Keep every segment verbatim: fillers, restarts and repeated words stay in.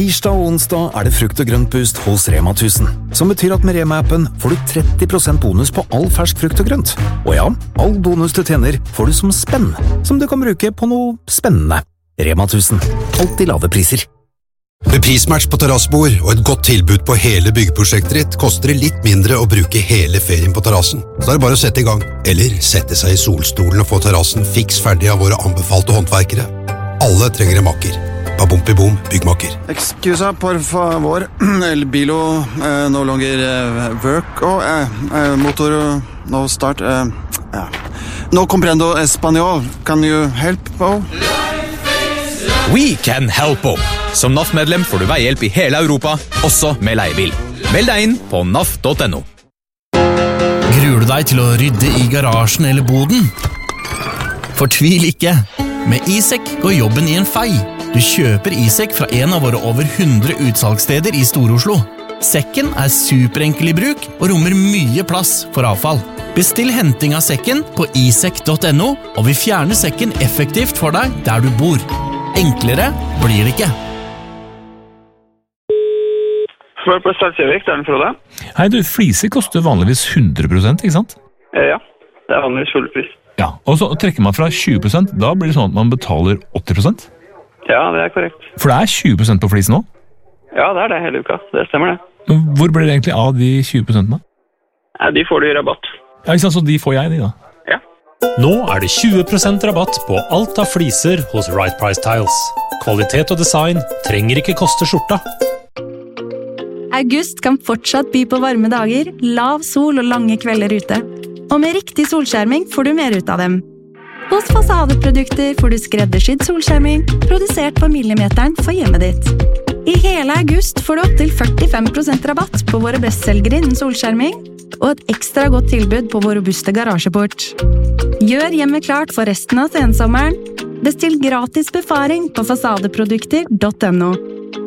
Tirsdag og onsdag er det frukt og grønt boost hos Rema tusen, som betyr at med Rema-appen får du tretti prosent bonus på all fersk frukt og grønt. Og ja, all bonus du tjener får du som spenn, som du kan bruke på noe spennende. Rema tusen, alltid lave priser. Med prismatch på terrassbord og et godt tilbud på hele byggeprosjektet ditt koster det litt mindre å bruke hele ferien på terrassen. Så er det bare å sette i gang, eller sette seg i solstolen og få terrassen fiks ferdig av våre anbefalte håndverkere. Alle trenger en makker. Babumpi Boom Byggmakker. Excusa, por favor. El bilo eh, no longer eh, work. Oh, eh, eh, motor no start. Eh, ja. No comprendo español. Can you help? Oh? We can help them. Som N A F-medlem får du veihjelp i hele Europa, også med leiebil. Meld deg inn på naf punktum no. Gruer du deg til å rydde i garasjen eller boden? Fortvil ikke. Med iSek går jobben i en fei. Du kjøper iSek fra en av våre over hundre utsalgssteder i Stor-Oslo. Sekken er superenkel i bruk og rommer mye plass for avfall. Bestill henting av sekken på isek punktum no, og vi fjerner sekken effektivt for deg der du bor. Enklere blir det ikke. Svar på Salsjøvik, det er den Frode. Hei du, fliser koster vanligvis hundre prosent, ikke sant? Eh, ja, det er vanligvis full pris. Ja, og så trekker man fra tjue prosent, da blir det sånn at man betaler åtti prosent? Ja, det er korrekt. For det er tjue prosent på flis nå? Ja, det er det hele uka, det stemmer det. Men hvor blir det egentlig av de tjue prosentene? Ja, de får du i rabatt. Ja, ikke sant, så de får jeg de da? Ja. Nå er det tjue prosent rabatt på alt av fliser hos Right Price Tiles. Kvalitet og design trenger ikke koste skjorta. August kan fortsatt by på varme dager, lav sol og lange kvelder ute. Og med riktig solskjerming får du mer ut av dem. Hos Fasadeprodukter får du skreddersydd solskjerming, produsert på millimeteren for hjemmet ditt. I hele august får du opp til førtifem prosent rabatt på våre bestselgere innen solskjerming, og et ekstra godt tilbud på vår robuste garasjeport. Gjør hjemmet klart for resten av sensommeren. Bestill gratis befaring på fasadeprodukter punktum no.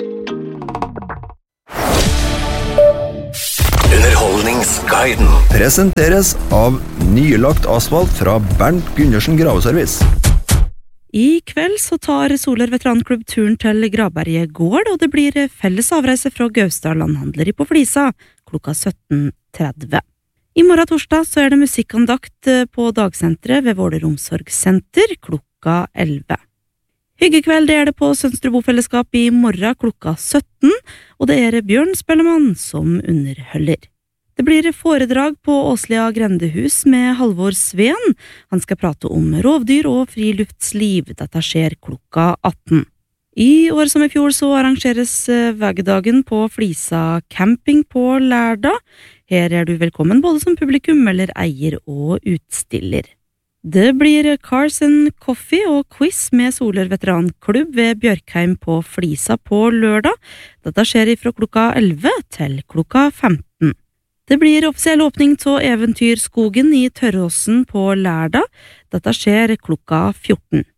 Underholdningsguiden presenteres av nylagt asfalt fra Bernt Gundersen Graveservice. I kveld så tar Soler Veteranklubb turen til Gravberget gård, og det blir felles avreise fra Gaustad landhandleri på Flisa klokka sytten tretti. I morgen torsdag så er det musikkandakt på dagsenteret ved Våler Omsorgssenter klokka elleve. Hyggekveld er det på Sønstrebro fellesskap i morgen klokka sytten, og det er Bjørn Spellemann som underholder. Det blir foredrag på Åslia Grendehus med Halvor Sveen. Han skal prate om rovdyr og friluftsliv. Dette skjer klokka atten. I år som i fjor så arrangeres veggdagen på Flisa camping på Lærda. Her er du velkommen både som publikum eller eier og utstiller. Det blir Cars and Coffee og quiz med Soler Veteranklubb ved Bjørkheim på Flisa på lørdag. Dette skjer fra klokka elleve til klokka femten. Det blir offisiell åpning til Eventyrskogen i Tørråsen på Lærda. Dette skjer klokka fjorten.